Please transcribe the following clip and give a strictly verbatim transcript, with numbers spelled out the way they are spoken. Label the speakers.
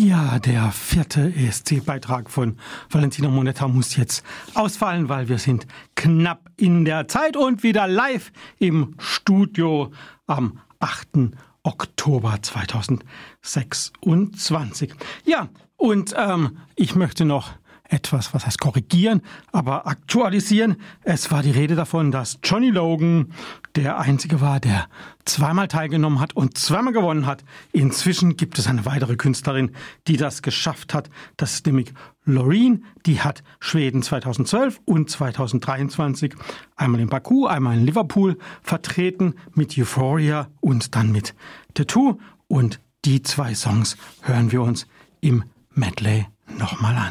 Speaker 1: Ja, der vierte E S C-Beitrag von Valentina Monetta muss jetzt ausfallen, weil wir sind knapp in der Zeit und wieder live im Studio am achten Oktober zweitausendsechsundzwanzig. Ja, und ähm, ich möchte noch etwas, was heißt korrigieren, aber aktualisieren. Es war die Rede davon, dass Johnny Logan der Einzige war, der zweimal teilgenommen hat und zweimal gewonnen hat. Inzwischen gibt es eine weitere Künstlerin, die das geschafft hat. Das ist nämlich Loreen. Die hat Schweden zweitausendzwölf und zweitausenddreiundzwanzig einmal in Baku, einmal in Liverpool vertreten mit Euphoria und dann mit Tattoo. Und die zwei Songs hören wir uns im Medley nochmal an.